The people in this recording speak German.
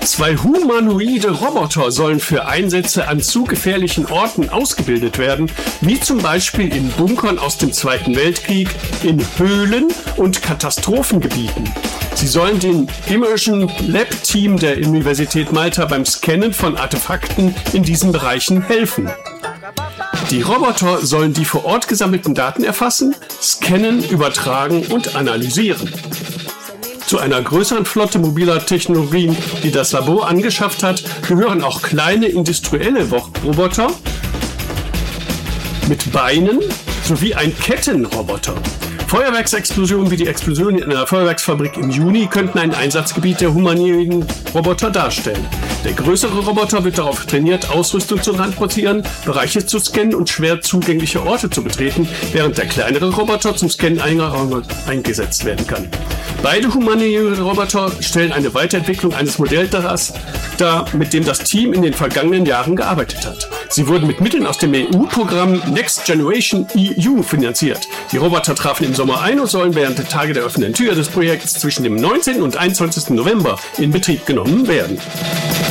2 humanoide Roboter sollen für Einsätze an zu gefährlichen Orten ausgebildet werden, wie zum Beispiel in Bunkern aus dem Zweiten Weltkrieg, in Höhlen und Katastrophengebieten. Sie sollen dem Immersion Lab Team der Universität Malta beim Scannen von Artefakten in diesen Bereichen helfen. Die Roboter sollen die vor Ort gesammelten Daten erfassen, scannen, übertragen und analysieren. Zu einer größeren Flotte mobiler Technologien, die das Labor angeschafft hat, gehören auch kleine industrielle Roboter mit Beinen sowie ein Kettenroboter. Feuerwerksexplosionen wie die Explosion in einer Feuerwerksfabrik im Juni könnten ein Einsatzgebiet der humanoiden Roboter darstellen. Der größere Roboter wird darauf trainiert, Ausrüstung zu transportieren, Bereiche zu scannen und schwer zugängliche Orte zu betreten, während der kleinere Roboter zum Scannen einiger Räume eingesetzt werden kann. Beide humanoide Roboter stellen eine Weiterentwicklung eines Modells dar, mit dem das Team in den vergangenen Jahren gearbeitet hat. Sie wurden mit Mitteln aus dem EU-Programm Next Generation EU finanziert. Die Roboter trafen im Sommer ein und sollen während der Tage der offenen Tür des Projekts zwischen dem 19. und 21. November in Betrieb genommen werden.